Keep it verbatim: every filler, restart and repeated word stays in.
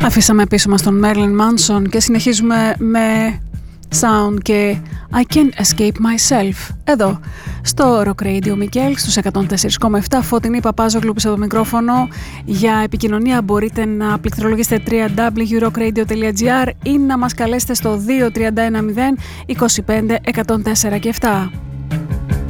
Αφήσαμε πίσω μας τον Marilyn Manson και συνεχίζουμε με Sound και I Can't Escape Myself. Εδώ, στο Rock Radio Mikkel, στους εκατόν τέσσερα κόμμα επτά, Φωτεινή Παπάζογλου πίσω από το μικρόφωνο. Για επικοινωνία μπορείτε να πληκτρολογήσετε double-u double-u double-u τελεία rock radio τελεία gr ή να μας καλέσετε στο δύο τρία ένα μηδέν είκοσι πέντε εκατόν τέσσερα και επτά.